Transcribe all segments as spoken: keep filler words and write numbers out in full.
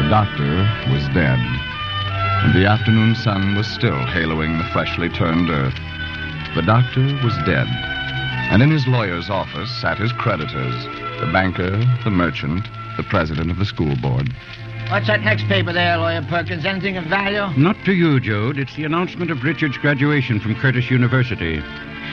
doctor was dead, and the afternoon sun was still haloing the freshly turned earth. The doctor was dead, and in his lawyer's office sat his creditors, the banker, the merchant, the president of the school board. What's that next paper there, Lawyer Perkins? Anything of value? Not to you, Jode. It's the announcement of Richard's graduation from Curtis University.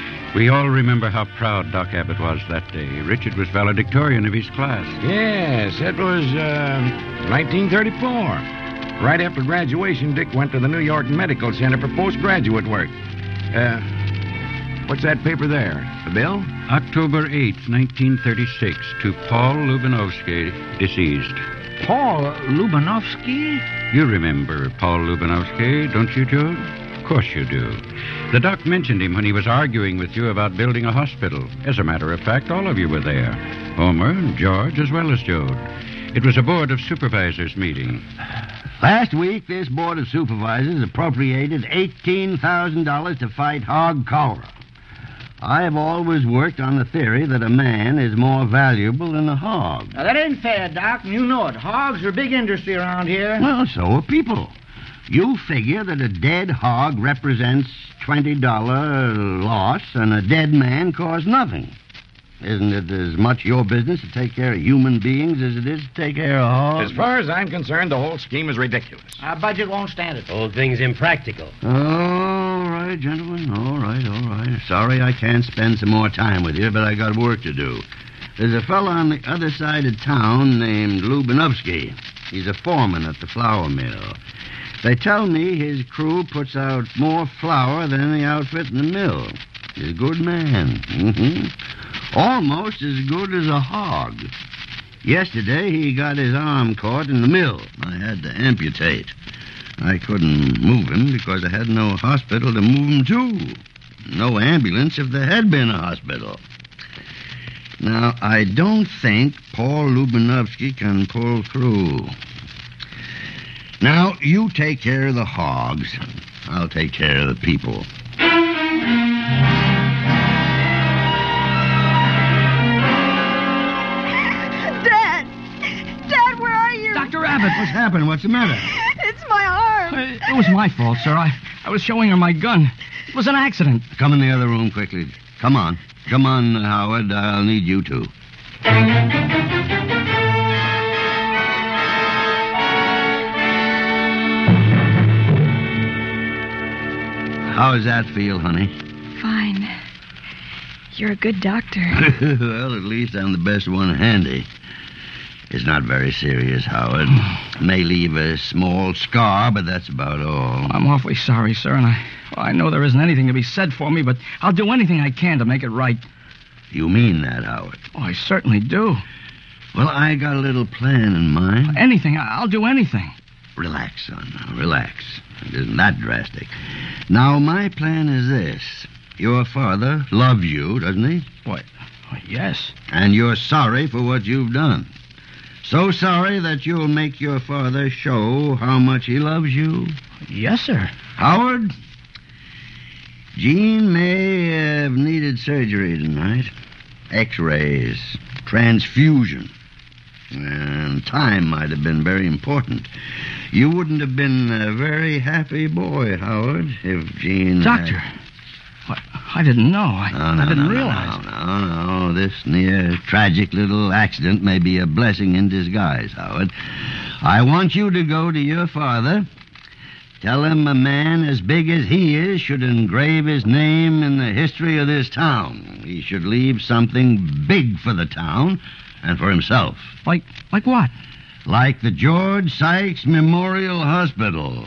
We all remember how proud Doc Abbott was that day. Richard was valedictorian of his class. Yes, it was uh, nineteen thirty-four. Right after graduation, Dick went to the New York Medical Center for postgraduate work. Uh, what's that paper there? The bill? October eighth, nineteen thirty-six, to Paul Lubanovsky, deceased. Paul Lubanovsky? You remember Paul Lubanovsky, don't you, Jode? Of course you do. The doc mentioned him when he was arguing with you about building a hospital. As a matter of fact, all of you were there. Homer and George, as well as Jode. It was a Board of Supervisors meeting. Last week, this Board of Supervisors appropriated eighteen thousand dollars to fight hog cholera. I've always worked on the theory that a man is more valuable than a hog. Now, that ain't fair, Doc, and you know it. Hogs are a big industry around here. Well, so are people. You figure that a dead hog represents twenty dollars loss and a dead man costs nothing. Isn't it as much your business to take care of human beings as it is to take care of hogs? As far as I'm concerned, the whole scheme is ridiculous. Our budget won't stand it. The whole thing's impractical. All right, gentlemen. All right, all right. Sorry I can't spend some more time with you, but I got work to do. There's a fellow on the other side of town named Lubanovsky. He's a foreman at the flour mill. They tell me his crew puts out more flour than any outfit in the mill. He's a good man. Mm-hmm. Almost as good as a hog. Yesterday, he got his arm caught in the mill. I had to amputate. I couldn't move him because I had no hospital to move him to. No ambulance if there had been a hospital. Now, I don't think Paul Lubanovsky can pull through. Now, you take care of the hogs. I'll take care of the people. Doctor Abbott. What's happened? What's the matter? It's my arm. It was my fault, sir. I, I was showing her my gun. It was an accident. Come in the other room quickly. Come on. Come on, Howard. I'll need you to. How does that feel, honey? Fine. You're a good doctor. Well, at least I'm the best one handy. It's not very serious, Howard. It may leave a small scar, but that's about all. I'm awfully sorry, sir, and I, well, I know there isn't anything to be said for me, but I'll do anything I can to make it right. You mean that, Howard? Oh, I certainly do. Well, I got a little plan in mind. Anything. I'll do anything. Relax, son. Relax. It isn't that drastic. Now, my plan is this. Your father loves you, doesn't he? What? Well, yes. And you're sorry for what you've done. So sorry that you'll make your father show how much he loves you? Yes, sir. Howard, Jean may have needed surgery tonight. X-rays, transfusion. And time might have been very important. You wouldn't have been a very happy boy, Howard, if Jean... Doctor, had... what? I didn't know. I, no, no, I didn't no, realize. No, no, no. This near tragic little accident may be a blessing in disguise, Howard. I want you to go to your father. Tell him a man as big as he is should engrave his name in the history of this town. He should leave something big for the town and for himself. Like, like what? Like the George Sykes Memorial Hospital.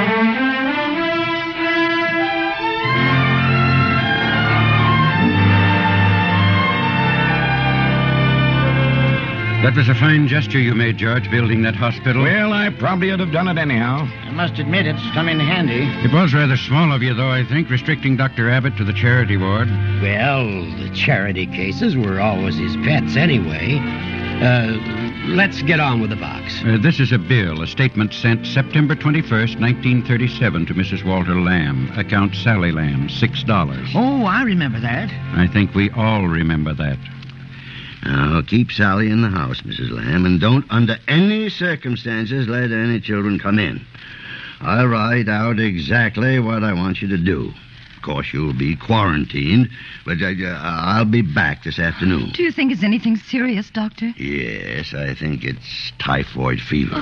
That was a fine gesture you made, George, building that hospital. Well, I probably would have done it anyhow. I must admit it's come in handy. It was rather small of you, though, I think, restricting Doctor Abbott to the charity ward. Well, the charity cases were always his pets anyway. Uh, let's get on with the box. Uh, this is a bill, a statement sent September twenty-first, nineteen thirty-seven to Missus Walter Lamb. Account Sally Lamb, six dollars. Oh, I remember that. I think we all remember that. Now, keep Sally in the house, Missus Lamb, and don't under any circumstances let any children come in. I'll write out exactly what I want you to do. Of course, you'll be quarantined, but I, uh, I'll be back this afternoon. Do you think it's anything serious, Doctor? Yes, I think it's typhoid fever.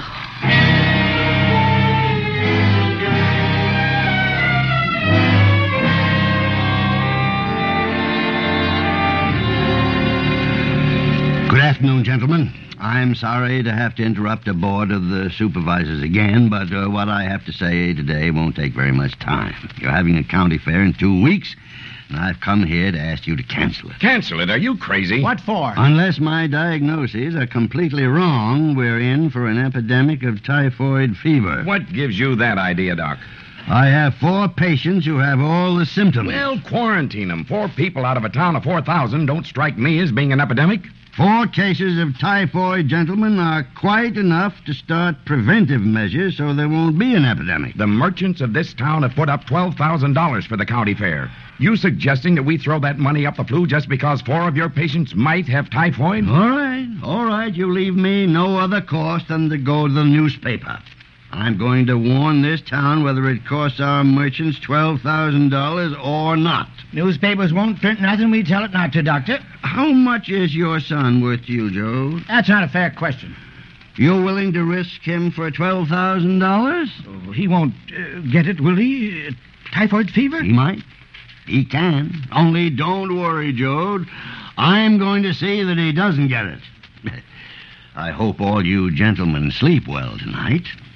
Good afternoon, gentlemen. I'm sorry to have to interrupt the board of the supervisors again, but uh, what I have to say today won't take very much time. You're having a county fair in two weeks, and I've come here to ask you to cancel it. Cancel it? Are you crazy? What for? Unless my diagnoses are completely wrong, we're in for an epidemic of typhoid fever. What gives you that idea, Doc? I have four patients who have all the symptoms. Well, quarantine them. Four people out of a town of four thousand don't strike me as being an epidemic. Four cases of typhoid, gentlemen, are quite enough to start preventive measures so there won't be an epidemic. The merchants of this town have put up twelve thousand dollars for the county fair. You suggesting that we throw that money up the flue just because four of your patients might have typhoid? All right, all right. You leave me no other course than to go to the newspaper. I'm going to warn this town whether it costs our merchants twelve thousand dollars or not. Newspapers won't print nothing we tell it not to, Doctor. How much is your son worth to you, Joe? That's not a fair question. You're willing to risk him for twelve thousand dollars? Oh, he won't uh, get it, will he? Uh, typhoid fever? He might. He can. Only don't worry, Joe. I'm going to see that he doesn't get it. I hope all you gentlemen sleep well tonight.